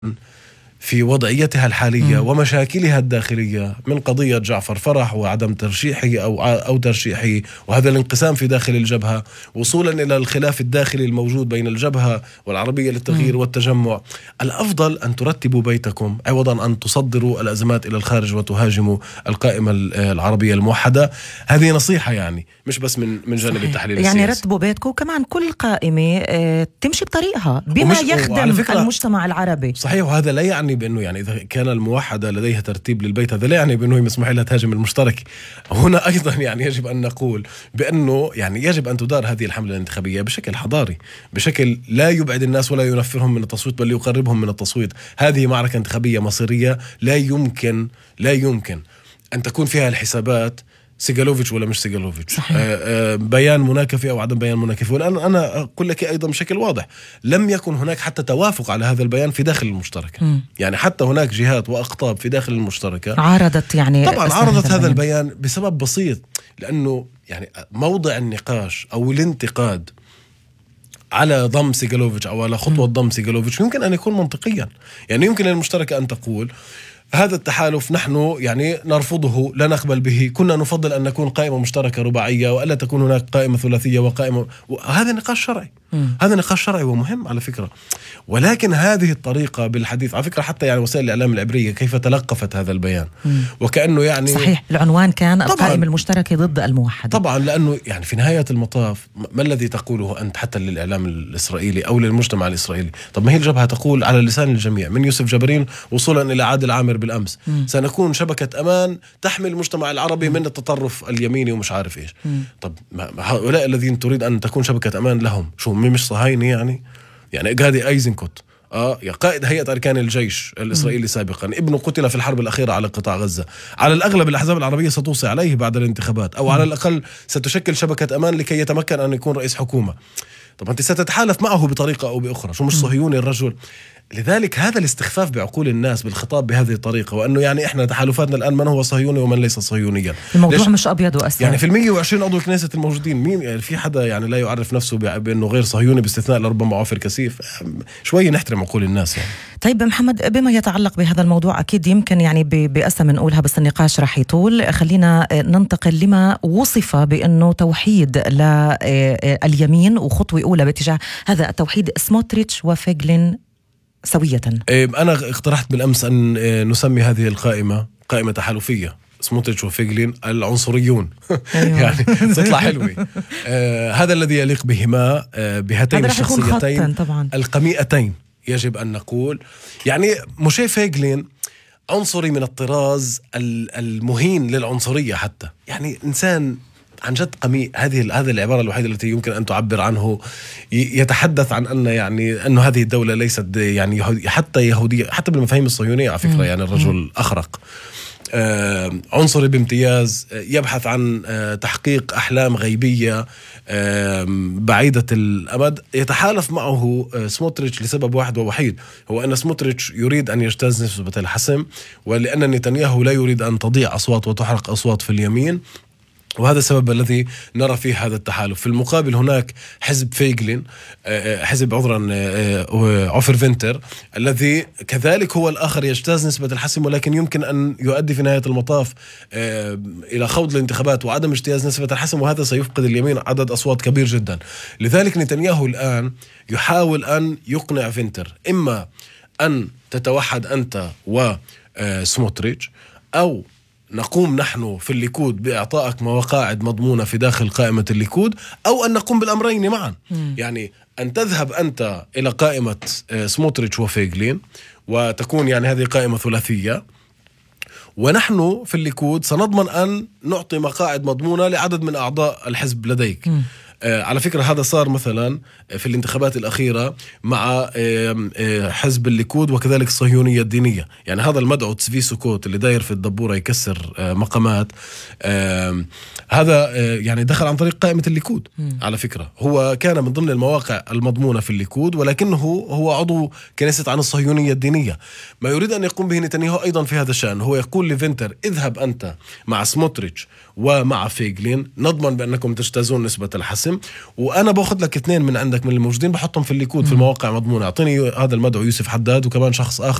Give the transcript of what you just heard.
في وضعيتها الحالية ومشاكلها الداخلية من قضية جعفر فرح وعدم ترشيحه أو ترشيحه، وهذا الانقسام في داخل الجبهة وصولا إلى الخلاف الداخلي الموجود بين الجبهة والعربية للتغيير والتجمع. الأفضل أن ترتبوا بيتكم عوضا أن تصدروا الأزمات إلى الخارج وتهاجموا القائمة العربية الموحدة. هذه نصيحة يعني مش بس من جانب التحليل السياسي. يعني رتبوا بيتكم، وكمان كل قائمة تمشي بطريقها بما يخدم المجتمع العربي. صحيح، وهذا لا يعني بأنه يعني إذا كان الموحدة لديها ترتيب للبيت هذا لا يعني بأنه مسموح لها تهاجم المشترك. هنا أيضا يعني يجب أن نقول بأنه يعني يجب أن تدار هذه الحملة الانتخابية بشكل حضاري، بشكل لا يبعد الناس ولا ينفرهم من التصويت بل يقربهم من التصويت. هذه معركة انتخابية مصيرية لا يمكن أن تكون فيها الحسابات سيغالوفيتش ولا مش سيغالوفيتش، بيان مناكفة أو عدم بيان مناكفة. والآن أنا أقول لك أيضا بشكل واضح لم يكن هناك حتى توافق على هذا البيان في داخل المشتركة. يعني حتى هناك جهات وأقطاب في داخل المشتركة عارضت هذا البيان بسبب بسيط، لأنه يعني موضع النقاش أو الانتقاد على ضم سيغالوفيتش أو على خطوة ضم سيغالوفيتش يمكن أن يكون منطقيا. يعني يمكن للمشتركة أن تقول هذا التحالف نحن يعني نرفضه، لا نقبل به، كنا نفضل أن نكون قائمة مشتركة رباعية وألا تكون هناك قائمة ثلاثية وقائمة. هذا نقاش شرعي، هذا نقاش شرعي ومهم على فكرة. ولكن هذه الطريقة بالحديث على فكرة حتى يعني وسائل الإعلام العبرية كيف تلقفت هذا البيان وكأنه يعني صحيح العنوان كان القائمة المشتركة ضد الموحدة. طبعا لأنه يعني في نهاية المطاف ما الذي تقوله أنت حتى للإعلام الإسرائيلي أو للمجتمع الإسرائيلي؟ طب ما هي الجبهة تقول على لسان الجميع من يوسف جبرين وصولا إلى عادل عامر بالأمس سنكون شبكة أمان تحمي المجتمع العربي من التطرف اليميني ومش عارف إيش. طب هؤلاء الذين تريد أن تكون شبكة أمان لهم شو مش صهاينة يعني قادي أيزنكوت يا قائد هيئة أركان الجيش الإسرائيلي سابقا، ابنه قتل في الحرب الأخيرة على قطاع غزة. على الأغلب الأحزاب العربية ستوصي عليه بعد الانتخابات أو على الأقل ستشكل شبكة أمان لكي يتمكن أن يكون رئيس حكومة. طب أنت ستتحالف معه بطريقة أو بأخرى، شو مش صهيوني الرجل؟ لذلك هذا الاستخفاف بعقول الناس بالخطاب بهذه الطريقة، وأنه يعني إحنا تحالفاتنا الآن من هو صهيوني ومن ليس صهيونيا. الموضوع مش أبيض وأسود. يعني في 120 عضو الكنيسة الموجودين مين يعني في حدا يعني لا يعرف نفسه بأنه غير صهيوني باستثناء لربما عوفر كثيف؟ شوية نحترم عقول الناس يعني. طيب محمد، بما يتعلق بهذا الموضوع أكيد يمكن يعني بأسا نقولها بس النقاش رح يطول، خلينا ننتقل لما وصف بأنه توحيد لليمين وخطوة أولى باتجاه هذا التوحيد سموتريتش وفيغلين سوية. أنا اقترحت بالأمس أن نسمي هذه القائمة قائمة تحالفية، سموتريتش وفيغلين العنصريون. يعني تطلع حلوة. هذا الذي يليق بهما بهاتين الشخصيتين القميئتين. يجب أن نقول يعني موشي فيغلين عنصري من الطراز المهين للعنصرية، حتى يعني إنسان عن جد قميء. هذه العبارة الوحيدة التي يمكن أن تعبر عنه. يتحدث عن أن يعني أنه هذه الدولة ليست يعني حتى يهودية، حتى بالمفاهيم الصهيونية على فكرة. يعني الرجل أخرق، عنصري بامتياز، يبحث عن تحقيق أحلام غيبية بعيدة الأمد. يتحالف معه سموتريتش لسبب واحد ووحيد، هو أن سموتريتش يريد أن يجتاز نسبة الحسم، ولأن نتنياهو لا يريد أن تضيع أصوات وتحرق أصوات في اليمين، وهذا السبب الذي نرى فيه هذا التحالف. في المقابل هناك حزب فيغلين، حزب عوفر فينتر، الذي كذلك هو الآخر يجتاز نسبة الحسم، ولكن يمكن أن يؤدي في نهاية المطاف إلى خوض الانتخابات وعدم اجتياز نسبة الحسم، وهذا سيفقد اليمين عدد أصوات كبير جدا. لذلك نتنياهو الآن يحاول أن يقنع فينتر إما أن تتوحد أنت وسموتريتش، أو نقوم نحن في الليكود بإعطائك مواقع مضمونة في داخل قائمة الليكود، أو أن نقوم بالأمرين معا. يعني أن تذهب أنت إلى قائمة سموتريتش وفيغلين وتكون يعني هذه قائمة ثلاثية، ونحن في الليكود سنضمن أن نعطي مقاعد مضمونة لعدد من أعضاء الحزب لديك. على فكرة هذا صار مثلا في الانتخابات الأخيرة مع حزب الليكود وكذلك الصهيونية الدينية. يعني هذا المدعو تسفي سكوت اللي داير في الدبورة يكسر مقامات، هذا يعني دخل عن طريق قائمة الليكود. على فكرة هو كان من ضمن المواقع المضمونة في الليكود، ولكنه هو عضو كنيسة عن الصهيونية الدينية. ما يريد أن يقوم به نتنياهو أيضا في هذا الشأن، هو يقول لفينتر اذهب أنت مع سموتريتش ومع فيغلين، نضمن بأنكم تجتازون نسبة الحسم، اسم، وأنا باخذ لك 2 من عندك من الموجودين بحطهم في الليكود في المواقع مضمونة. أعطيني هذا المدعو يوسف حداد وكمان شخص آخر